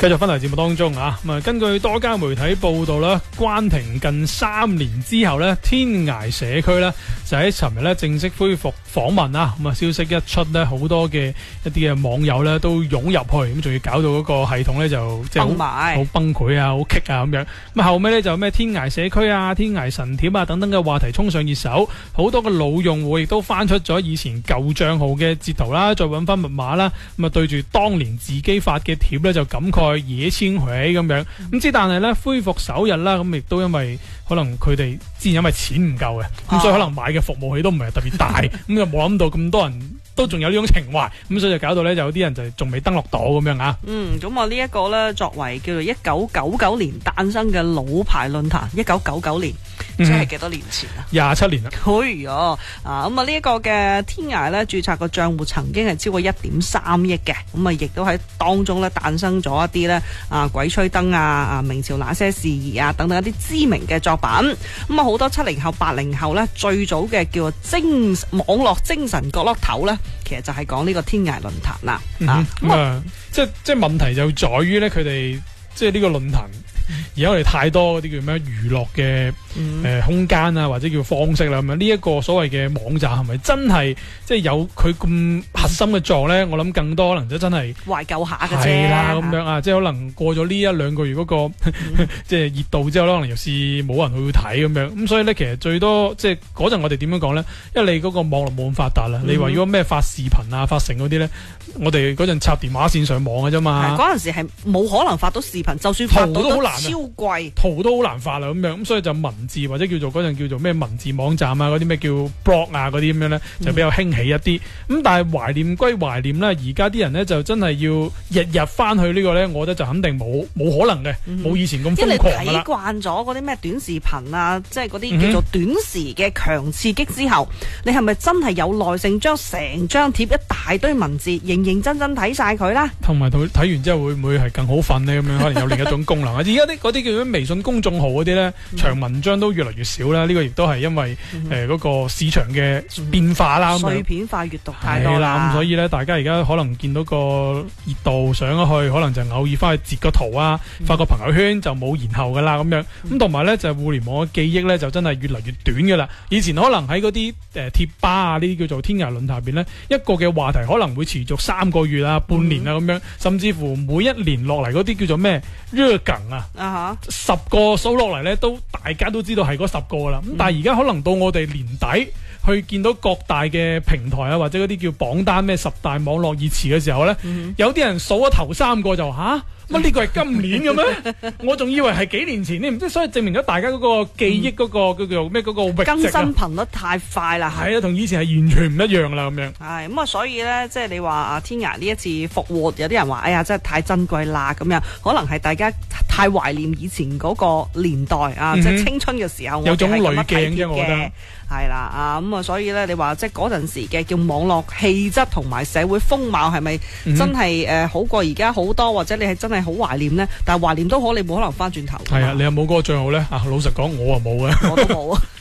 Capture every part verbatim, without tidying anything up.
繼續翻嚟節目當中啊，咁啊，根據多家媒體報道啦，關停近三年之後咧，天涯社區咧就喺尋日咧正式恢復訪問啊，咁啊消息一出咧，好多嘅一啲嘅網友咧都湧入去，咁仲要搞到嗰個系統咧就即係好好崩潰啊，好棘啊咁樣。咁後尾咧就咩天涯社區啊、天涯神帖啊等等嘅話題衝上熱搜，好多嘅老用戶亦都翻出咗以前舊帳號嘅截圖啦，再揾翻密碼啦，咁啊對住當年自己發嘅帖咧就感慨野千回咁樣。咁之但係咧恢復首日啦，咁亦都因為可能佢哋之前因為錢唔夠嘅，咁、啊、所以可能買嘅服務器都唔係特別大，咁就冇諗到咁多人都仲有呢種情懷，咁所以就搞到咧有啲人就仲未登錄到咁樣啊。 嗯，咁我呢一個咧作為叫做一九九九年誕生嘅老牌論壇，一九九九年即係幾多年前啊？ 廿七年啦。 哎呀，啊咁啊呢一個嘅天涯咧註冊個賬戶曾經係超過一點三億嘅，咁啊亦都喺當中咧誕生咗一啲咧啊鬼吹燈啊、啊明朝那些事兒啊等等一啲知名嘅作品，咁啊好多七零後、八零後咧最早嘅叫做精網絡精神角落頭咧。其實就係講呢個天涯論壇啦， 嗯、啊咁啊、嗯，即係即係問題就在於咧，佢哋即係呢個論壇。而家我哋太多嗰啲叫咩娛樂嘅誒、 嗯呃、空間啊，或者叫方式啦咁樣，呢一個所謂嘅網站係咪真係即係有佢咁核心嘅作咧？我諗更多可能都真係懷舊下嘅啫， 係啦咁樣啊，即係可能過咗呢一兩個月嗰、那個、嗯、即係熱度之後，可能又是冇人去睇咁樣，咁所以咧其實最多即係嗰陣我哋點樣講咧？因為你嗰個網絡冇咁發達啦、嗯，你話如果咩發視頻啊、發成嗰啲咧，我哋嗰陣插電話線上網嘅啫嘛， 嗰陣時係冇可能發到視頻，就算發到圖都好難。 超貴， 圖都好難發啦咁樣，咁所以就文字或者叫做嗰陣叫做咩文字網站啊，嗰啲咩叫 blog 啊嗰啲咁樣咧，就比較興起一啲。咁、嗯、但係懷念歸懷念啦，而家啲人咧就真係要日日翻去呢個咧，我覺得就肯定冇冇可能嘅，冇、嗯、以前咁瘋狂㗎啦。 因為你睇慣咗嗰啲咩短視頻啊，即係嗰啲叫做短時嘅強刺激之後，嗯、你係咪真係有耐性將成張貼一大堆文字認認真真睇晒佢啦？同埋睇完之後會唔會係更好瞓呢？咁樣可能有另一種功能。而家啲嗰啲叫做微信公眾號嗰啲咧，長文章都越嚟越少啦。呢、這個亦都係因為誒嗰、嗯呃那個市場嘅變化啦。碎、嗯、片化閱讀太多啦，咁所以咧，大家而家可能見到個熱度上咗去，可能就偶爾翻去截個圖啊，發個朋友圈就冇然後噶啦咁樣。咁同埋咧就係、互聯網嘅記憶咧，就真係越嚟越短噶啦。以前可能喺嗰啲誒貼吧啊，呢啲叫做天涯論壇入邊咧，一個嘅話題可能會持續三個月啊、半年啊咁樣，甚至乎每一年落嚟嗰啲叫做咩熱梗啊。Uh-huh. 十個數落嚟咧，都大家都知道係嗰十個啦。咁、嗯、但係而家可能到我哋年底去見到各大嘅平台啊，或者嗰啲叫榜單咩十大網絡熱詞嘅時候咧、嗯，有啲人數咗頭三個就吓。乜呢個係今年嘅咩？我仲以為係幾年前呢，唔知，所以證明咗大家嗰個記憶嗰、嗰個叫做咩嗰個域值、啊、更新頻率太快啦。係啊，同以前係完全唔一樣啦咁樣。係咁啊，所以咧，即係你話啊，天涯呢一次復活，有啲人話哎呀，真係太珍貴啦咁樣，可能係大家太懷念以前嗰個年代啊，嗯、即係青春嘅時候，有種濾鏡啫，我覺得係啦啊，咁啊，所以咧，你話即係嗰陣時嘅叫網絡氣質同埋社會風貌係咪真係誒、嗯呃、好過而家好多，或者你係真係好懷念呢？但係懷念都好，你冇可能翻轉頭。係啊，你有冇嗰個賬號咧？啊，老實講，我啊冇嘅，我都冇啊。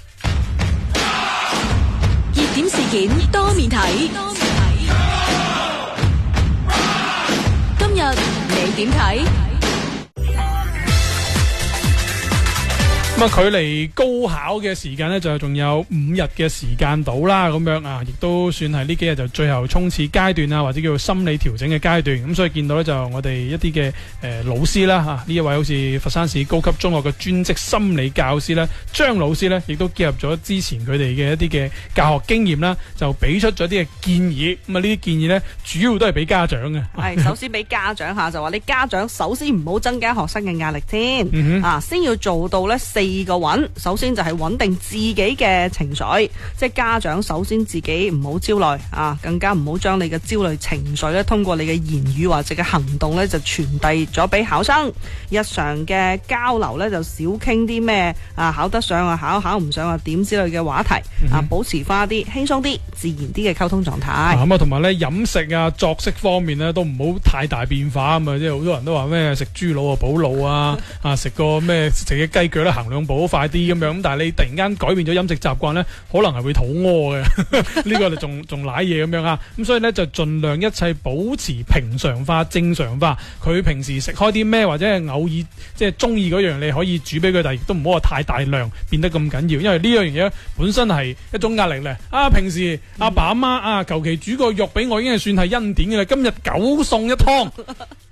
熱點事件多面睇，今日你點睇？咁啊，距離高考嘅時間呢，就仲有五日嘅時間到啦，咁樣啊，亦都算係呢幾日就最後衝刺階段啊，或者叫做心理調整嘅階段。咁所以見到呢，就我哋一啲嘅誒老師啦，吓、啊、呢一位好似佛山市高級中學嘅專職心理教師呢，張老師呢，亦都結合咗之前佢哋嘅一啲嘅教學經驗啦，就俾出咗啲嘅建議。咁啊，呢啲建議呢，主要都係俾家長嘅。係首先俾家長下，就話你家長首先唔好增加學生嘅壓力先、嗯，啊，先要做到呢四。二個穩，首先就係穩定自己嘅情緒，即係家長首先自己唔好焦慮啊，更加唔好將你嘅焦慮情緒咧，通過你嘅言語或者嘅行動咧，就傳遞咗俾考生。日常嘅交流咧，就少傾啲咩啊，考得上啊考，考唔上啊點之類嘅話題、嗯、啊，保持翻啲輕鬆啲、自然啲嘅溝通狀態。咁啊，同埋咧飲食啊、作息方面咧，都唔好太大變化啊嘛，即係好多人都話咩食豬腦啊補腦啊，啊食個咩食嘅雞腳咧衡量上步快啲咁樣，咁但係你突然間改變咗飲食習慣咧，可能係會肚屙嘅，呢個就仲仲瀨嘢咁樣啊。咁所以咧就盡量一切保持平常化、正常化。佢平時食開啲咩，或者係偶爾即係中意嗰樣，你可以煮俾佢，但係亦都唔好話太大量，變得咁緊要，因為呢樣嘢本身係一種壓力咧。啊，平時阿爸阿媽啊，求其煮個肉俾我已經係算係恩典嘅啦，今日九餸一湯。